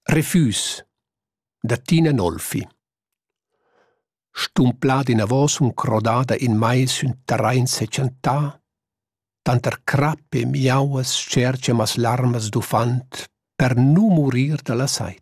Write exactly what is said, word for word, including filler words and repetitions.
Refus da Tina Nolfi. Stumplad in avos un crodada in mai sün terrain secentà, tanter crap e miauas scergia mas larmas d'ufant per nu murir da la sait.